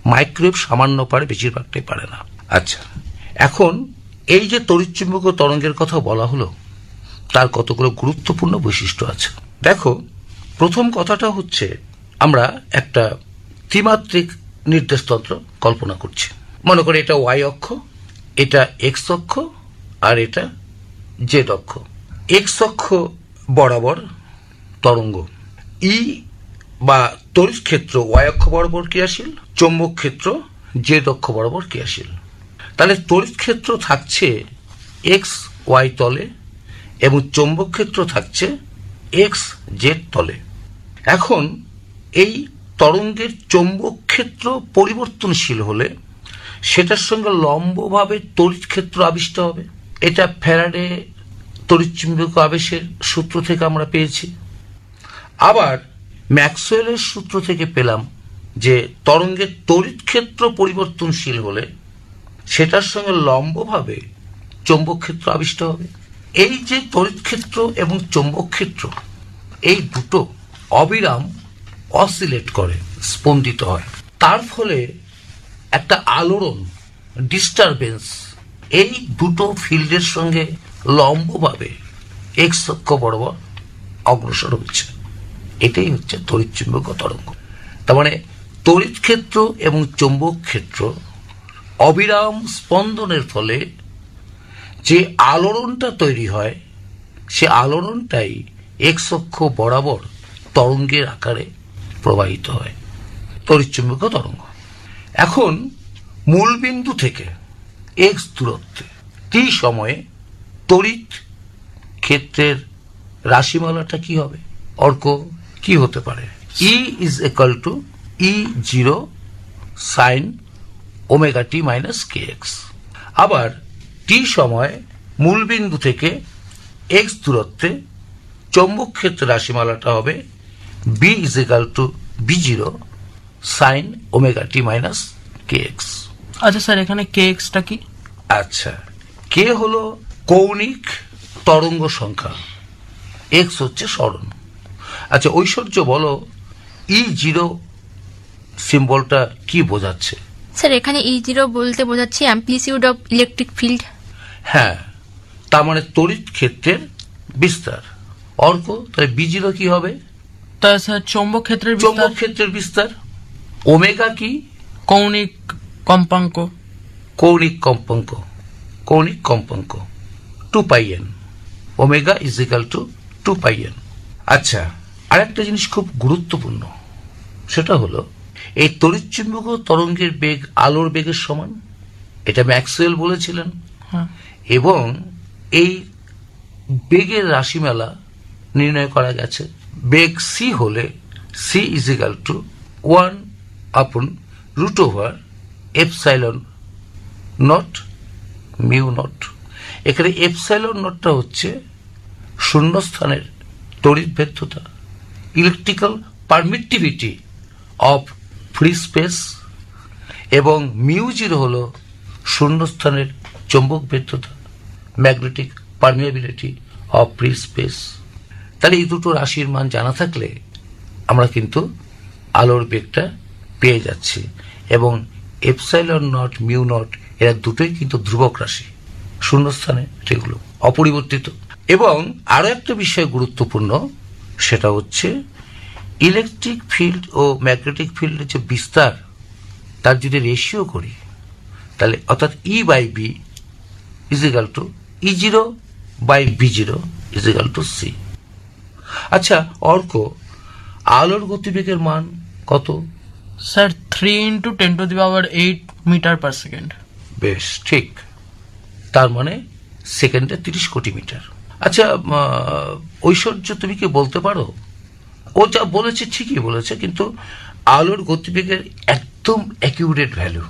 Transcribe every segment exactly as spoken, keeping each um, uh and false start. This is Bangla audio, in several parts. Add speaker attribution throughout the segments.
Speaker 1: মাইক্রোওয়েভ সামান্য পারে, বেশিরভাগটাই পারে না। আচ্ছা, এখন এই যে তড়িৎচুম্বকীয় তরঙ্গের কথা বলা হলো, তার কতগুলো গুরুত্বপূর্ণ বৈশিষ্ট্য আছে। দেখো, প্রথম কথাটা হচ্ছে আমরা একটা ত্রিমাত্রিক নির্দেশতন্ত্র কল্পনা করছি। মনে করি এটা ওয়াই অক্ষ, এটা এক্স অক্ষ, আর এটা জেড অক্ষ। এক্স অক্ষ বরাবর তরঙ্গ ই বা তড়িৎ ক্ষেত্র ওয়াই অক্ষ বরাবর ক্রিয়াশীল, চৌম্বক ক্ষেত্র জেড অক্ষ বরাবর ক্রিয়াশীল। তাহলে তড়িৎ ক্ষেত্র থাকছে এক্স ওয়াই তলে এবং চৌম্বক ক্ষেত্র থাকছে এক্স জেড তলে। এখন এই তরঙ্গের চৌম্বক ক্ষেত্র পরিবর্তনশীল হলে সেটার সঙ্গে লম্বভাবে তড়িৎ ক্ষেত্র আবিষ্ট হবে। এটা ফ্যারাডে তড়িৎচুম্বকীয় আবেশের সূত্র থেকে আমরা পেয়েছি। আবার ম্যাক্সওয়েলের সূত্র থেকে পেলাম যে তরঙ্গের তড়িৎ ক্ষেত্র পরিবর্তনশীল হলে সেটার সঙ্গে লম্বভাবে চৌম্বক ক্ষেত্র আবিষ্ট হবে। এই যে তড়িৎ ক্ষেত্র এবং চৌম্বক ক্ষেত্র, এই দুটো অবিরাম অসিলেট করে, স্পন্দিত হয়। তার ফলে একটা আলোড়ন, ডিস্টারবেন্স এই দুটো ফিল্ডের সঙ্গে লম্বভাবে এক্স অক্ষ বরাবর অগ্রসর হচ্ছে। এটাই হচ্ছে তড়িৎচুম্বকীয় তরঙ্গ। তার মানে তড়িৎ ক্ষেত্র এবং চৌম্বক ক্ষেত্র অবিরাম স্পন্দনের ফলে যে আলোড়নটা তৈরি হয়, সে আলোড়নটাই এক্স অক্ষ বরাবর তরঙ্গের আকারে প্রবাহিত হয়, তড়িৎচুম্বকীয় তরঙ্গ। এখন মূলবিন্দু থেকে এক্স দূরত্বে টি সময়ে তড়িৎ ক্ষেত্রের রাশিমালাটা কি হবে? অর্ক কি হতে পারে? ই is equal to E zero sine omega t minus K x. আবার টি সময় মূলবিন্দু থেকে এক্স দূরত্বে চৌম্বক ক্ষেত্রের রাশিমালাটা হবে B is equal to B zero sine omega t minus K x.
Speaker 2: আচ্ছা স্যার, এখানে কে এক্সটা কি?
Speaker 1: আচ্ছা, কে হলো কৌণিক তরঙ্গ সংখ্যা, এক্স হচ্ছে সরণ। আচ্ছা ঐশ্বর্য বলো, ই জিরো সিম্বলটা কি বোঝাচ্ছে?
Speaker 3: স্যার এখানে ই জিরো বলতে বোঝাচ্ছে অ্যাম্প্লিটিউড অফ ইলেকট্রিক ফিল্ড।
Speaker 1: হ্যাঁ, তার মানে তড়িৎ ক্ষেত্রের বিস্তার। অর্ক তাহলে বি জিরো কি হবে?
Speaker 2: তা স্যার চৌম্বক ক্ষেত্রের
Speaker 1: চৌম্বক ক্ষেত্রের বিস্তার। ওমেগা কি?
Speaker 2: কৌণিক কম্পাঙ্ক।
Speaker 1: কৌণিক কম্পাঙ্ক, কৌণিক কম্পাঙ্ক two pi N. Omega is equal to two pi N. আচ্ছা, আরেকটা জিনিস খুব গুরুত্বপূর্ণ, সেটা হলো এই তড়িৎচুম্বকীয় তরঙ্গের বেগ আলোর বেগের সমান, এটা ম্যাক্সওয়েল বলেছিলেন। এবং এই বেগের রাশিমালা নির্ণয় করা গেছে। বেগ সি হলে C is equal to one upon root over epsilon not mu not. এখানে এপসাইলন নটটা হচ্ছে শূন্যস্থানের তড়িৎ ভেদ্যতা, electrical permittivity of free space, এবং মিউ জিরো হল শূন্যস্থানের চৌম্বক ভেদ্যতা, magnetic permeability of free space. তাহলে এই দুটো রাশির মান জানা থাকলে আমরা কিন্তু আলোর বেগটা পেয়ে যাচ্ছি। এবং এপসাইলন নট মিউ নট এরা দুটোই কিন্তু ধ্রুবক রাশি, শূন্যস্থানে সেগুলো অপরিবর্তিত। এবং আরো একটা বিষয় গুরুত্বপূর্ণ, সেটা হচ্ছে ইলেকট্রিক ফিল্ড ও ম্যাগনেটিক ফিল্ডের যে বিস্তার, তার যদি রেশিও করি তাহলে অর্থাৎ E by B is equal to E zero by B zero is equal to C. আচ্ছা অর্ক, আলোর গতিবেগের মান কত?
Speaker 2: Sir three into ten to the power eight metre per second.
Speaker 1: বেশ ঠিক, তার মানে সেকেন্ডে তিরিশ কোটি মিটার। আচ্ছা ঐশ্বর্য, তুমি কি বলতে পারো, ও যা বলেছে ঠিকই বলেছে, কিন্তু আলোর গতিবেগের একদম অ্যাকিউরেট ভ্যালু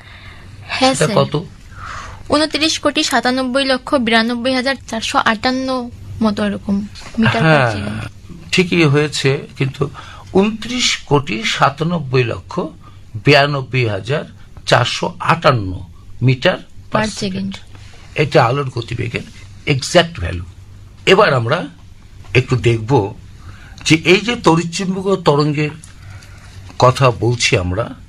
Speaker 3: হ্যাঁ স্যার,
Speaker 1: কত?
Speaker 3: উনত্রিশ কোটি সাতানব্বই লক্ষ বিরানব্বই হাজার চারশো আটান্ন মতো এরকম মিটার।
Speaker 1: হ্যাঁ ঠিকই হয়েছে, কিন্তু উনত্রিশ কোটি সাতানব্বই লক্ষ বিরানব্বই হাজার চারশো আটান্ন মিটার পার সেকেন্ড, এটা আলোর গতিবেগের এক্সাক্ট ভ্যালু। এবার আমরা একটু দেখব যে এই যে তড়িৎচুম্বকীয় তরঙ্গের কথা বলছি আমরা,